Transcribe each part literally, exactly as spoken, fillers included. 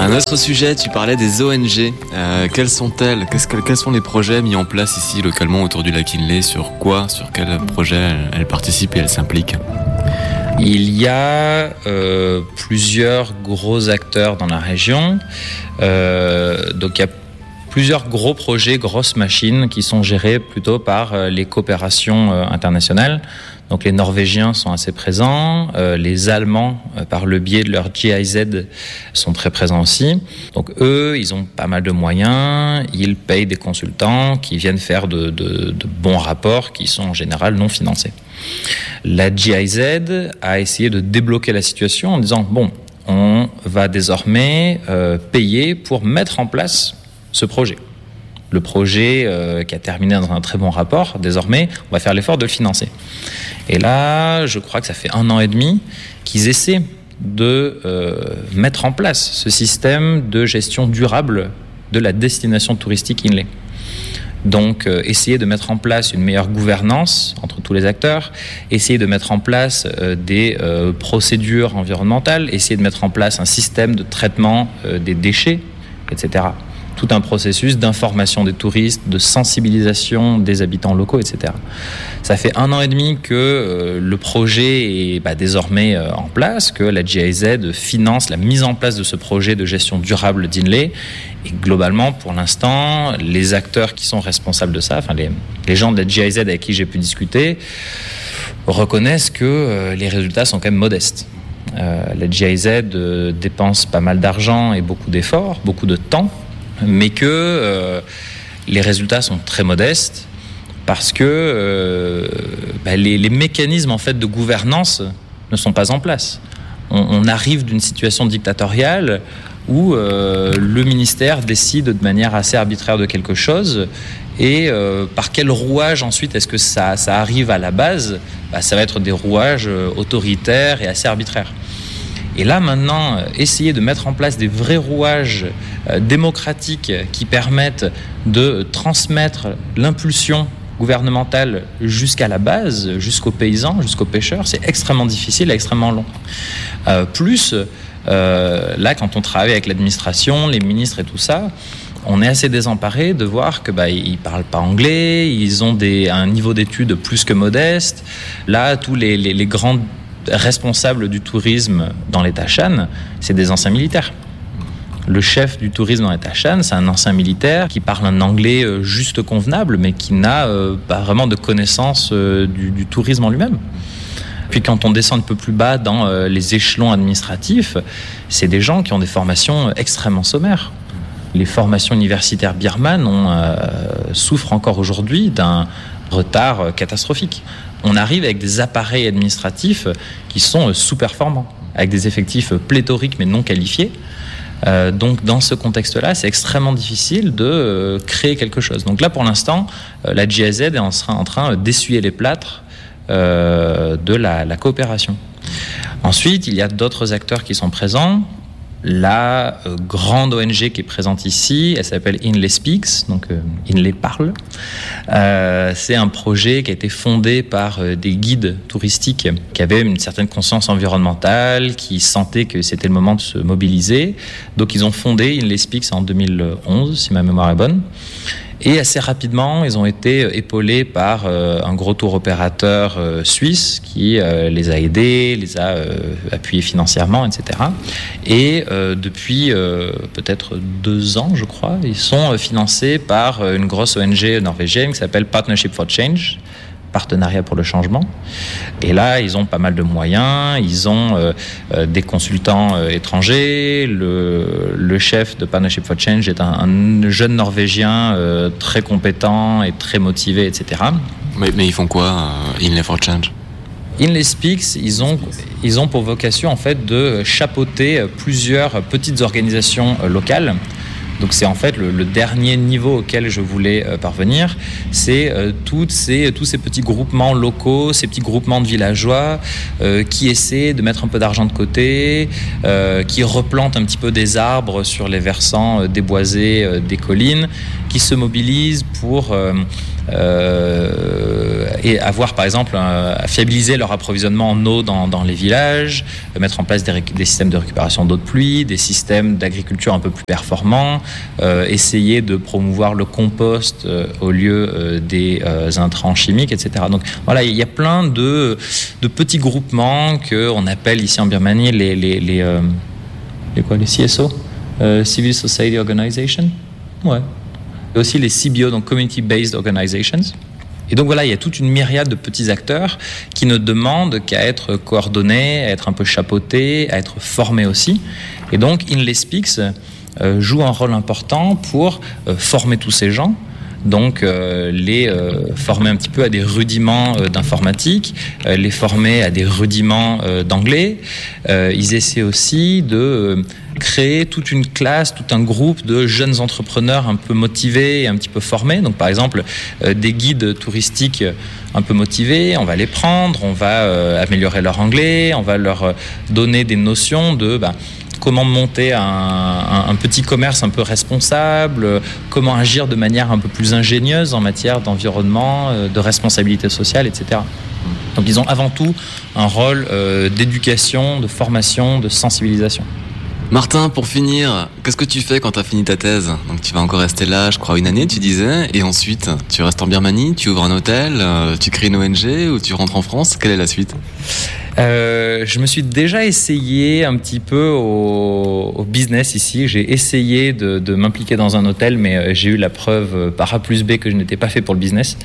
Un autre sujet, tu parlais des O N G. Euh, quelles sont-elles ? Qu'est-ce que, Quels sont les projets mis en place ici localement autour du lac Inle ? Sur quoi ? Sur quels projets elles, elles participent et elles s'impliquent ? Il y a euh, plusieurs gros acteurs dans la région. Euh, donc il y a plusieurs gros projets, grosses machines qui sont gérées plutôt par euh, les coopérations euh, internationales. Donc les Norvégiens sont assez présents, euh, les Allemands, euh, par le biais de leur G I Z, sont très présents aussi. Donc eux, ils ont pas mal de moyens, ils payent des consultants qui viennent faire de, de, de bons rapports qui sont en général non financés. La G I Z a essayé de débloquer la situation en disant, bon, on va désormais euh, payer pour mettre en place ce projet. Le projet euh, qui a terminé dans un très bon rapport, désormais, on va faire l'effort de le financer. Et là, je crois que ça fait un an et demi qu'ils essaient de euh, mettre en place ce système de gestion durable de la destination touristique Inle. Donc, euh, essayer de mettre en place une meilleure gouvernance entre tous les acteurs, essayer de mettre en place euh, des euh, procédures environnementales, essayer de mettre en place un système de traitement euh, des déchets, et cetera. Tout un processus d'information des touristes, de sensibilisation des habitants locaux, et cetera. Ça fait un an et demi que euh, le projet est bah, désormais euh, en place, que la G I Z finance la mise en place de ce projet de gestion durable d'Inle. Et globalement, pour l'instant, les acteurs qui sont responsables de ça, enfin les, les gens de la G I Z avec qui j'ai pu discuter, reconnaissent que euh, les résultats sont quand même modestes. Euh, la G I Z euh, dépense pas mal d'argent et beaucoup d'efforts, beaucoup de temps, mais que euh, les résultats sont très modestes parce que euh, bah, les, les mécanismes en fait de gouvernance ne sont pas en place. On, on arrive d'une situation dictatoriale où euh, le ministère décide de manière assez arbitraire de quelque chose et euh, par quel rouage ensuite est-ce que ça, ça arrive à la base ? Bah, ça va être des rouages autoritaires et assez arbitraires. Et là, maintenant, essayer de mettre en place des vrais rouages euh, démocratiques qui permettent de transmettre l'impulsion gouvernementale jusqu'à la base, jusqu'aux paysans, jusqu'aux pêcheurs, c'est extrêmement difficile et extrêmement long. Euh, plus, euh, là, quand on travaille avec l'administration, les ministres et tout ça, on est assez désemparé de voir que bah, ils parlent pas anglais, ils ont des, un niveau d'études plus que modeste. Là, tous les, les, les grands responsables du tourisme dans l'État Shan, c'est des anciens militaires. Le chef du tourisme dans l'État Shan, c'est un ancien militaire qui parle un anglais juste convenable, mais qui n'a euh, pas vraiment de connaissance euh, du, du tourisme en lui-même. Puis quand on descend un peu plus bas dans euh, les échelons administratifs, c'est des gens qui ont des formations extrêmement sommaires. Les formations universitaires birmanes ont, euh, souffrent encore aujourd'hui d'un retard euh, catastrophique. On arrive avec des appareils administratifs qui sont sous-performants, avec des effectifs pléthoriques mais non qualifiés. Euh, donc dans ce contexte-là, c'est extrêmement difficile de euh, créer quelque chose. Donc là, pour l'instant, euh, la G I Z est en, en train d'essuyer les plâtres euh, de la, la coopération. Ensuite, il y a d'autres acteurs qui sont présents. La euh, grande O N G qui est présente ici, elle s'appelle Inle Speaks, donc euh, Inle parle. Euh, c'est un projet qui a été fondé par euh, des guides touristiques qui avaient une certaine conscience environnementale, qui sentaient que c'était le moment de se mobiliser. Donc ils ont fondé Inle Speaks en deux mille onze, si ma mémoire est bonne. Et assez rapidement, ils ont été épaulés par euh, un gros tour opérateur euh, suisse qui euh, les a aidés, les a euh, appuyés financièrement, et cetera. Et euh, depuis euh, peut-être deux ans, je crois, ils sont euh, financés par euh, une grosse O N G norvégienne qui s'appelle Partnership for Change, partenariat pour le changement. Et là, ils ont pas mal de moyens, ils ont euh, euh, des consultants euh, étrangers, le, le chef de Partnership for Change est un, un jeune Norvégien euh, très compétent et très motivé, et cetera. Mais, mais ils font quoi, euh, Inle for Change ? Inle Speaks, ils ont, ils ont pour vocation en fait de chapeauter plusieurs petites organisations euh, locales. Donc c'est en fait le, le dernier niveau auquel je voulais euh, parvenir, c'est euh, toutes ces, tous ces petits groupements locaux, ces petits groupements de villageois euh, qui essaient de mettre un peu d'argent de côté, euh, qui replantent un petit peu des arbres sur les versants euh, déboisés euh, des collines, qui qui se mobilisent pour euh, euh, et avoir, par exemple, un, fiabiliser leur approvisionnement en eau dans, dans les villages, mettre en place des, des systèmes de récupération d'eau de pluie, des systèmes d'agriculture un peu plus performants, euh, essayer de promouvoir le compost euh, au lieu euh, des euh, intrants chimiques, et cetera. Donc voilà, il y a plein de, de petits groupements qu'on appelle ici en Birmanie les, les, les, euh, les, quoi, les C S O, euh, Civil Society Organization. Ouais. Et aussi les C B O, donc Community Based Organizations. Et donc voilà, il y a toute une myriade de petits acteurs qui ne demandent qu'à être coordonnés, à être un peu chapeautés, à être formés aussi. Et donc InLeSpeaks euh, joue un rôle important pour euh, former tous ces gens. Donc euh, les euh, former un petit peu à des rudiments euh, d'informatique, euh, les former à des rudiments euh, d'anglais. Euh, ils essaient aussi de euh, créer toute une classe, tout un groupe de jeunes entrepreneurs un peu motivés et un petit peu formés. Donc par exemple, euh, des guides touristiques un peu motivés, on va les prendre, on va euh, améliorer leur anglais, on va leur donner des notions de... Bah, comment monter un, un, un petit commerce un peu responsable, comment agir de manière un peu plus ingénieuse en matière d'environnement, de responsabilité sociale, et cetera. Donc ils ont avant tout un rôle euh, d'éducation, de formation, de sensibilisation. Martin, pour finir, qu'est-ce que tu fais quand tu as fini ta thèse ? Donc tu vas encore rester là, je crois, une année, tu disais, et ensuite tu restes en Birmanie, tu ouvres un hôtel, euh, tu crées une O N G ou tu rentres en France ? Quelle est la suite ? Euh, je me suis déjà essayé un petit peu au, au business ici. J'ai essayé de, de m'impliquer dans un hôtel, mais j'ai eu la preuve par A plus B que je n'étais pas fait pour le business.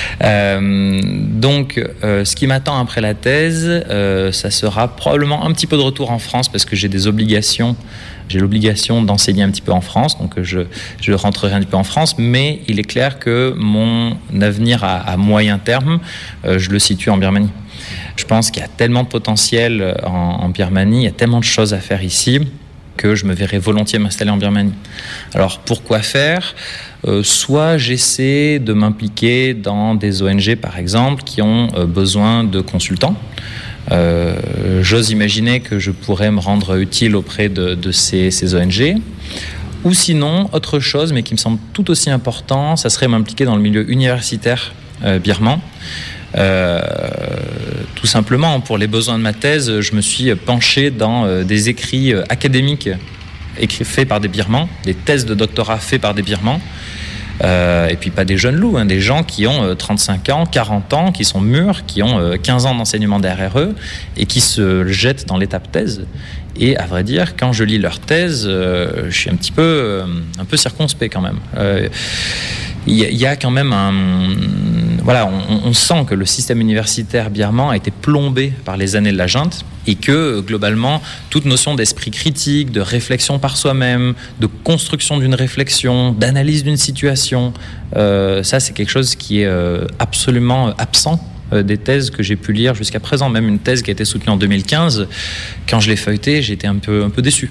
Euh, donc, euh, ce qui m'attend après la thèse, euh, ça sera probablement un petit peu de retour en France parce que j'ai des obligations. J'ai l'obligation d'enseigner un petit peu en France, donc je, je rentrerai un petit peu en France, mais il est clair que mon avenir à, à moyen terme, euh, je le situe en Birmanie. Je pense qu'il y a tellement de potentiel en, en Birmanie, il y a tellement de choses à faire ici que je me verrais volontiers m'installer en Birmanie. Alors pourquoi faire ? euh, Soit j'essaie de m'impliquer dans des O N G par exemple qui ont euh, besoin de consultants. Euh, j'ose imaginer que je pourrais me rendre utile auprès de, de ces, ces O N G. Ou sinon, autre chose, mais qui me semble tout aussi important, ça serait m'impliquer dans le milieu universitaire euh, birman. Euh, tout simplement, pour les besoins de ma thèse, je me suis penché dans euh, des écrits euh, académiques écrits, faits par des Birmans, des thèses de doctorat faits par des Birmans. Euh, et puis pas des jeunes loups, hein, des gens qui ont euh, trente-cinq ans, quarante ans, qui sont mûrs, qui ont euh, quinze ans d'enseignement d'R R E et qui se jettent dans l'étape thèse. Et à vrai dire, quand je lis leur thèse, euh, je suis un petit peu, euh, un peu circonspect quand même. Euh, il y, y a quand même un... Voilà, on, on sent que le système universitaire birman a été plombé par les années de la junte et que, globalement, toute notion d'esprit critique, de réflexion par soi-même, de construction d'une réflexion, d'analyse d'une situation, euh, ça, c'est quelque chose qui est euh, absolument absent euh, des thèses que j'ai pu lire jusqu'à présent. Même une thèse qui a été soutenue en deux mille quinze, quand je l'ai feuilletée, j'ai été un peu, un peu déçu.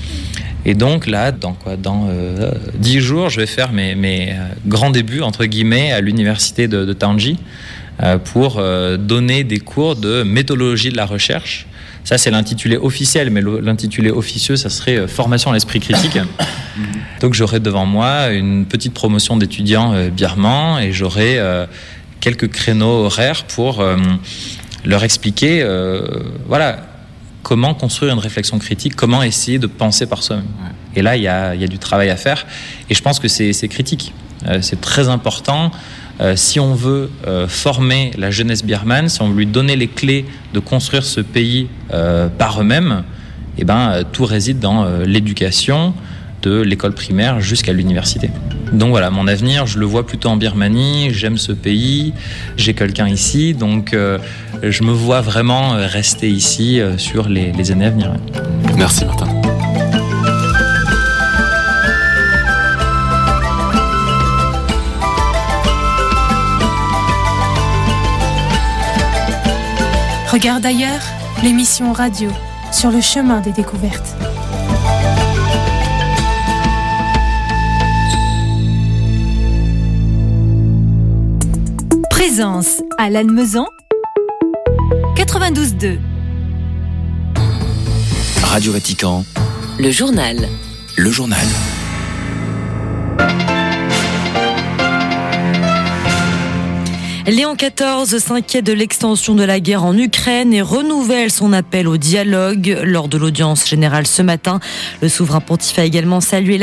Et donc là, dans quoi, dans euh, dix jours, je vais faire mes, mes euh, grands débuts, entre guillemets, à l'université de, de Taunji euh, pour euh, donner des cours de méthodologie de la recherche. Ça, c'est l'intitulé officiel, mais l'intitulé officieux, ça serait euh, formation à l'esprit critique. Donc j'aurai devant moi une petite promotion d'étudiants euh, birmans et j'aurai euh, quelques créneaux horaires pour euh, leur expliquer, euh, voilà, comment construire une réflexion critique, comment essayer de penser par soi-même. Ouais. Et là, il y a, il y a du travail à faire. Et je pense que c'est, c'est critique. Euh, c'est très important. Euh, si on veut euh, former la jeunesse birmane, si on veut lui donner les clés de construire ce pays euh, par eux-mêmes, eh ben, euh, tout réside dans euh, l'éducation, de l'école primaire jusqu'à l'université. Donc voilà, mon avenir, je le vois plutôt en Birmanie, j'aime ce pays, j'ai quelqu'un ici, donc euh, je me vois vraiment rester ici euh, sur les, les années à venir. Merci Martin. Regarde ailleurs, l'émission radio sur le chemin des découvertes. Présence à Lannemezan, quatre-vingt-douze deux. Radio Vatican. Le journal. Le journal. Léon quatorze s'inquiète de l'extension de la guerre en Ukraine et renouvelle son appel au dialogue lors de l'audience générale ce matin. Le souverain pontife a également salué